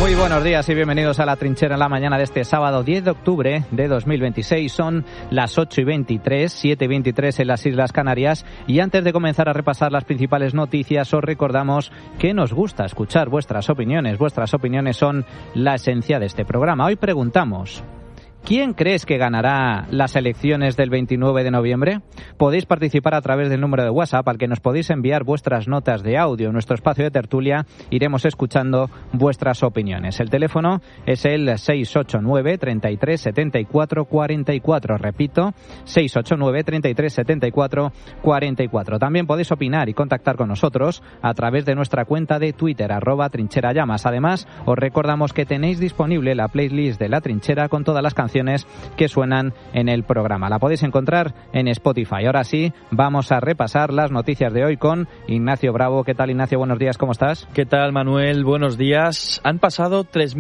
Muy buenos días y bienvenidos a La Trinchera en la mañana de este sábado 10 de octubre de 2026. Son las 8:23, 7:23 en las Islas Canarias. Y antes de comenzar a repasar las principales noticias, os recordamos que nos gusta escuchar vuestras opiniones. Vuestras opiniones son la esencia de este programa. Hoy preguntamos: ¿quién crees que ganará las elecciones del 29 de noviembre? Podéis participar a través del número de WhatsApp al que nos podéis enviar vuestras notas de audio. En nuestro espacio de tertulia iremos escuchando vuestras opiniones. El teléfono es el 689 33 74 44. Repito, 689 33 74 44. También podéis opinar y contactar con nosotros a través de nuestra cuenta de Twitter, @trincherallamas. Además, os recordamos que tenéis disponible la playlist de La Trinchera con todas las canciones que suenan en el programa. La podéis encontrar en Spotify. Ahora sí, vamos a repasar las noticias de hoy con Ignacio Bravo. ¿Qué tal, Ignacio? Buenos días, ¿cómo estás? ¿Qué tal, Manuel? Buenos días. Han pasado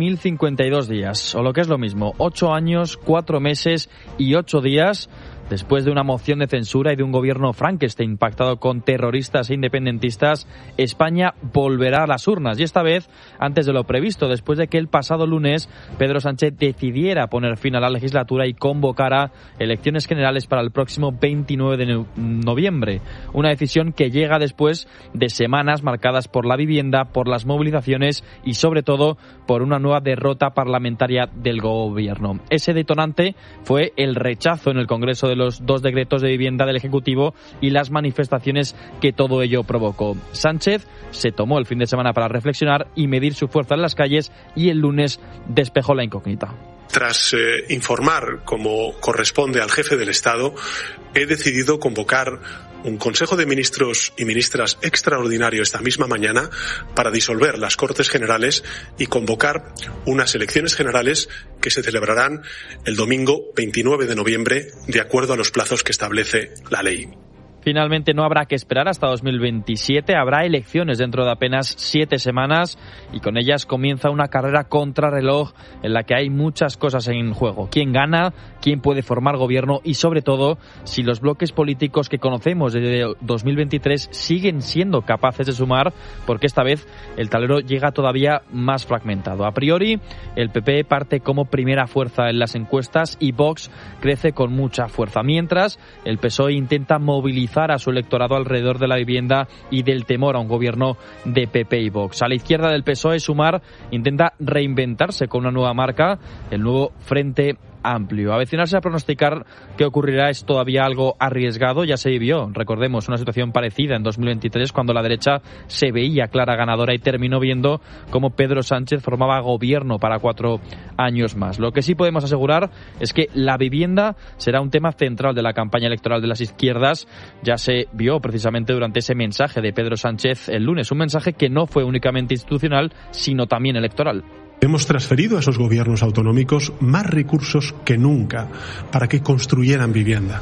3.052 días, o lo que es lo mismo, 8 años, 4 meses y 8 días después de una moción de censura y de un gobierno Frankenstein pactado con terroristas e independentistas. España volverá a las urnas, y esta vez antes de lo previsto, después de que el pasado lunes Pedro Sánchez decidiera poner fin a la legislatura y convocara elecciones generales para el próximo 29 de noviembre. Una decisión que llega después de semanas marcadas por la vivienda, por las movilizaciones y sobre todo por una nueva derrota parlamentaria del gobierno. Ese detonante fue el rechazo en el Congreso de los 2 decretos de vivienda del Ejecutivo y las manifestaciones que todo ello provocó. Sánchez se tomó el fin de semana para reflexionar y medir su fuerza en las calles, y el lunes despejó la incógnita. Tras informar, como corresponde al jefe del Estado, he decidido convocar un Consejo de Ministros y Ministras extraordinario esta misma mañana para disolver las Cortes Generales y convocar unas elecciones generales que se celebrarán el domingo 29 de noviembre, de acuerdo a los plazos que establece la ley. Finalmente no habrá que esperar hasta 2027, habrá elecciones dentro de apenas 7 semanas y con ellas comienza una carrera contrarreloj en la que hay muchas cosas en juego. ¿Quién gana? ¿Quién puede formar gobierno? Y sobre todo, si los bloques políticos que conocemos desde 2023 siguen siendo capaces de sumar, porque esta vez el tablero llega todavía más fragmentado. A priori, el PP parte como primera fuerza en las encuestas y Vox crece con mucha fuerza, mientras el PSOE intenta movilizar a su electorado alrededor de la vivienda y del temor a un gobierno de PP y Vox. A la izquierda del PSOE, Sumar intenta reinventarse con una nueva marca, el nuevo Frente Amplio. Avecinarse a pronosticar qué ocurrirá es todavía algo arriesgado. Ya se vivió, recordemos, una situación parecida en 2023 cuando la derecha se veía clara ganadora y terminó viendo cómo Pedro Sánchez formaba gobierno para 4 años más. Lo que sí podemos asegurar es que la vivienda será un tema central de la campaña electoral de las izquierdas. Ya se vio precisamente durante ese mensaje de Pedro Sánchez el lunes, un mensaje que no fue únicamente institucional, sino también electoral. Hemos transferido a esos gobiernos autonómicos más recursos que nunca para que construyeran vivienda.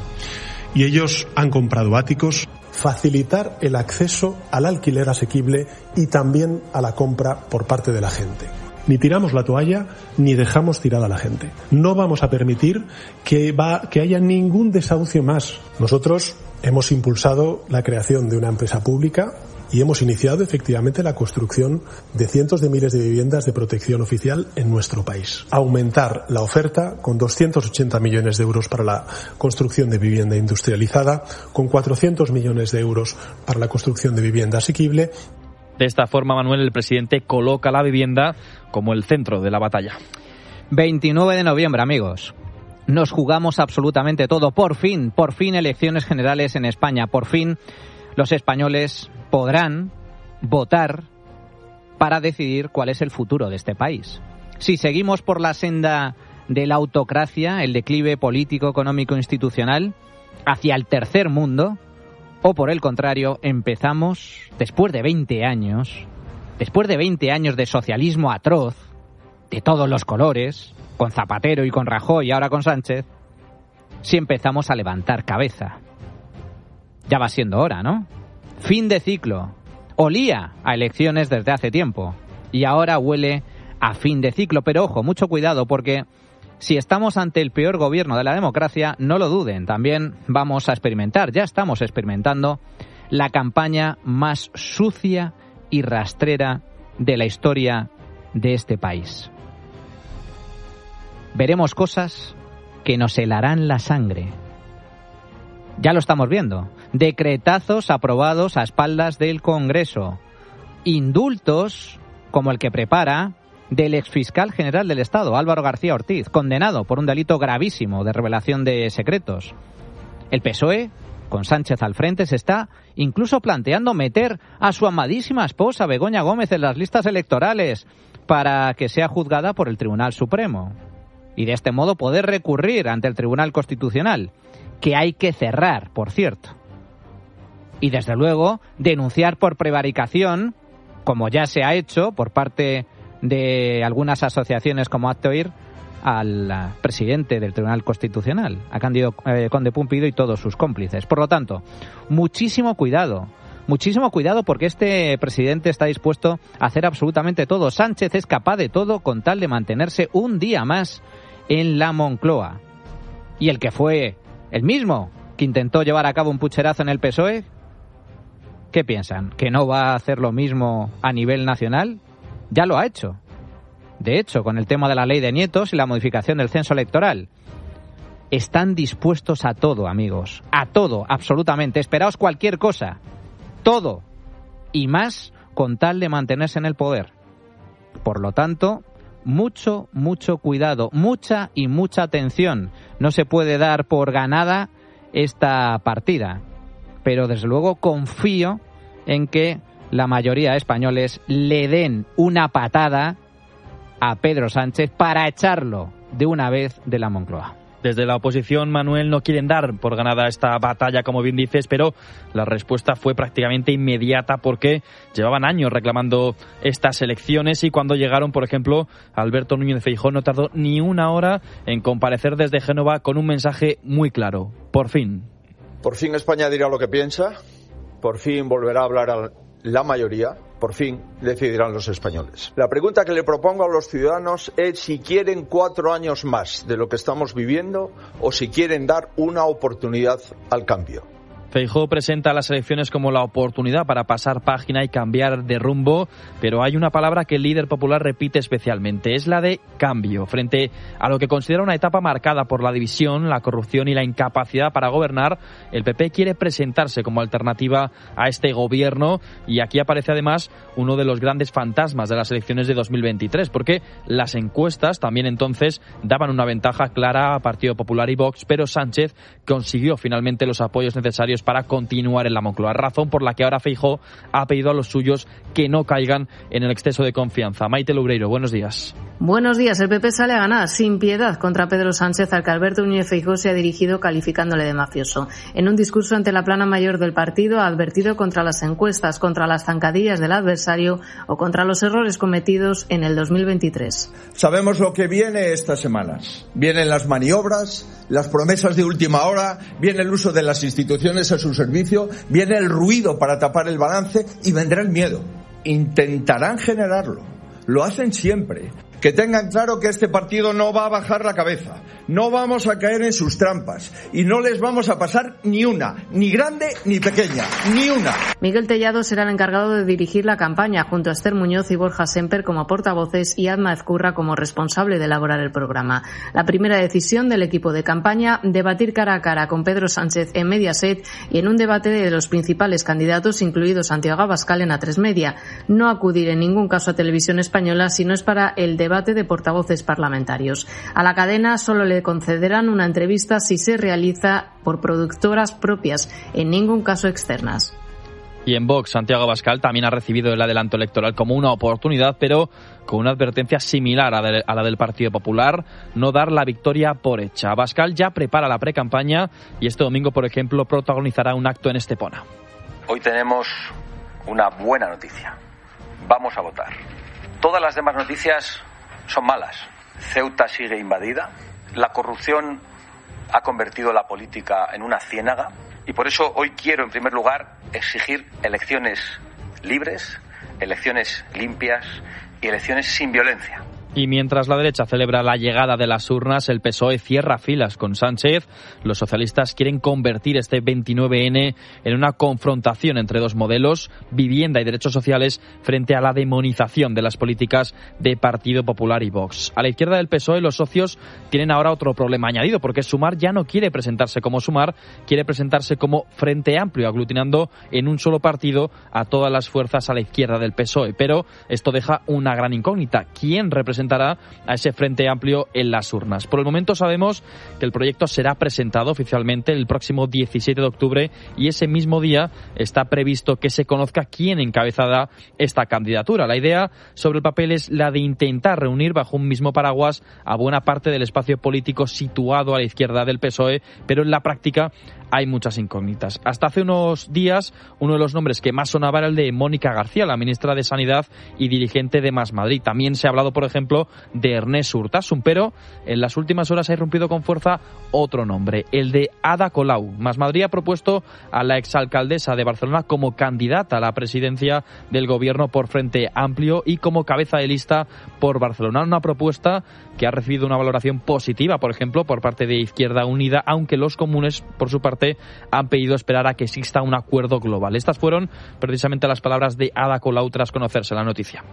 Y ellos han comprado áticos. Facilitar el acceso al alquiler asequible y también a la compra por parte de la gente. Ni tiramos la toalla ni dejamos tirada a la gente. No vamos a permitir que haya ningún desahucio más. Nosotros hemos impulsado la creación de una empresa pública y hemos iniciado efectivamente la construcción de cientos de miles de viviendas de protección oficial en nuestro país. Aumentar la oferta con 280 millones de euros para la construcción de vivienda industrializada, con 400 millones de euros para la construcción de vivienda asequible. De esta forma, Manuel, el presidente coloca la vivienda como el centro de la batalla. 29 de noviembre, amigos. Nos jugamos absolutamente todo. Por fin elecciones generales en España. Por fin los españoles podrán votar para decidir cuál es el futuro de este país. Si seguimos por la senda de la autocracia, el declive político, económico, institucional, hacia el tercer mundo, o por el contrario, empezamos, después de 20 años de socialismo atroz, de todos los colores, con Zapatero y con Rajoy y ahora con Sánchez, si empezamos a levantar cabeza. Ya va siendo hora, ¿no? Fin de ciclo. Olía a elecciones desde hace tiempo y ahora huele a fin de ciclo. Pero ojo, mucho cuidado, porque si estamos ante el peor gobierno de la democracia, no lo duden, también vamos a experimentar, ya estamos experimentando la campaña más sucia y rastrera de la historia de este país. Veremos cosas que nos helarán la sangre. Ya lo estamos viendo. Decretazos aprobados a espaldas del Congreso. Indultos, como el que prepara, del exfiscal general del Estado, Álvaro García Ortiz, condenado por un delito gravísimo de revelación de secretos. El PSOE, con Sánchez al frente, se está incluso planteando meter a su amadísima esposa, Begoña Gómez, en las listas electorales para que sea juzgada por el Tribunal Supremo. Y de este modo poder recurrir ante el Tribunal Constitucional, que hay que cerrar, por cierto. Y desde luego denunciar por prevaricación, como ya se ha hecho por parte de algunas asociaciones como Hazte Oír, al presidente del Tribunal Constitucional, a Cándido Conde Pumpido y todos sus cómplices. Por lo tanto, muchísimo cuidado porque este presidente está dispuesto a hacer absolutamente todo. Sánchez es capaz de todo con tal de mantenerse un día más en la Moncloa. Y el que fue el mismo que intentó llevar a cabo un pucherazo en el PSOE, ¿qué piensan? ¿Que no va a hacer lo mismo a nivel nacional? Ya lo ha hecho. De hecho, con el tema de la ley de nietos y la modificación del censo electoral. Están dispuestos a todo, amigos. A todo, absolutamente. Esperaos cualquier cosa. Todo. Y más con tal de mantenerse en el poder. Por lo tanto, mucho cuidado. Mucha atención. No se puede dar por ganada esta partida. Pero desde luego confío en que la mayoría de españoles le den una patada a Pedro Sánchez para echarlo de una vez de la Moncloa. Desde la oposición, Manuel, no quieren dar por ganada esta batalla, como bien dices, pero la respuesta fue prácticamente inmediata porque llevaban años reclamando estas elecciones y cuando llegaron, por ejemplo, Alberto Núñez Feijóo no tardó ni una hora en comparecer desde Génova con un mensaje muy claro. Por fin. Por fin España dirá lo que piensa, por fin volverá a hablar a la mayoría, por fin decidirán los españoles. La pregunta que le propongo a los ciudadanos es si quieren 4 años más de lo que estamos viviendo o si quieren dar una oportunidad al cambio. Feijóo presenta las elecciones como la oportunidad para pasar página y cambiar de rumbo, pero hay una palabra que el líder popular repite especialmente, es la de cambio. Frente a lo que considera una etapa marcada por la división, la corrupción y la incapacidad para gobernar, el PP quiere presentarse como alternativa a este gobierno y aquí aparece además uno de los grandes fantasmas de las elecciones de 2023, porque las encuestas también entonces daban una ventaja clara a Partido Popular y Vox, pero Sánchez consiguió finalmente los apoyos necesarios para continuar en la Moncloa, razón por la que ahora Feijóo ha pedido a los suyos que no caigan en el exceso de confianza. Maite Loureiro, buenos días. Buenos días. El PP sale a ganar sin piedad contra Pedro Sánchez, al que Alberto Núñez Feijóo se ha dirigido calificándole de mafioso. En un discurso ante la plana mayor del partido ha advertido contra las encuestas, contra las zancadillas del adversario o contra los errores cometidos en el 2023. Sabemos lo que viene estas semanas. Vienen las maniobras, las promesas de última hora, viene el uso de las instituciones a su servicio, viene el ruido para tapar el balance y vendrá el miedo. Intentarán generarlo. Lo hacen siempre. Que tengan claro que este partido no va a bajar la cabeza, no vamos a caer en sus trampas y no les vamos a pasar ni una, ni grande ni pequeña, ni una. Miguel Tellado será el encargado de dirigir la campaña junto a Esther Muñoz y Borja Semper como portavoces y Adma Ezcurra como responsable de elaborar el programa. La primera decisión del equipo de campaña, debatir cara a cara con Pedro Sánchez en Mediaset y en un debate de los principales candidatos, incluido Santiago Abascal, en A3 Media. No acudir en ningún caso a Televisión Española si no es para el debate de portavoces parlamentarios. A la cadena solo le concederán una entrevista si se realiza por productoras propias, en ningún caso externas. Y en Vox, Santiago Abascal también ha recibido el adelanto electoral como una oportunidad, pero con una advertencia similar a la del Partido Popular, no dar la victoria por hecha. Abascal ya prepara la precampaña y este domingo, por ejemplo, protagonizará un acto en Estepona. Hoy tenemos una buena noticia. Vamos a votar. Todas las demás noticias son malas. Ceuta sigue invadida, la corrupción ha convertido la política en una ciénaga y por eso hoy quiero en primer lugar exigir elecciones libres, elecciones limpias y elecciones sin violencia. Y mientras la derecha celebra la llegada de las urnas, el PSOE cierra filas con Sánchez. Los socialistas quieren convertir este 29N en una confrontación entre dos modelos, vivienda y derechos sociales, frente a la demonización de las políticas de Partido Popular y Vox. A la izquierda del PSOE, los socios tienen ahora otro problema añadido, porque Sumar ya no quiere presentarse como Sumar, quiere presentarse como Frente Amplio, aglutinando en un solo partido a todas las fuerzas a la izquierda del PSOE. Pero esto deja una gran incógnita. ¿Quién representará a ese Frente Amplio en las urnas? Por el momento sabemos que el proyecto será presentado oficialmente el próximo 17 de octubre y ese mismo día está previsto que se conozca quién encabezará esta candidatura. La idea sobre el papel es la de intentar reunir bajo un mismo paraguas a buena parte del espacio político situado a la izquierda del PSOE, pero en la práctica hay muchas incógnitas. Hasta hace unos días, uno de los nombres que más sonaba era el de Mónica García, la ministra de Sanidad y dirigente de Más Madrid. También se ha hablado, por ejemplo, de Ernest Urtasun, pero en las últimas horas ha irrumpido con fuerza otro nombre, el de Ada Colau. Más Madrid ha propuesto a la exalcaldesa de Barcelona como candidata a la presidencia del gobierno por Frente Amplio y como cabeza de lista por Barcelona. Una propuesta que ha recibido una valoración positiva, por ejemplo, por parte de Izquierda Unida, aunque los comunes, por su parte, han pedido esperar a que exista un acuerdo global. Estas fueron precisamente las palabras de Ada Colau tras conocerse la noticia.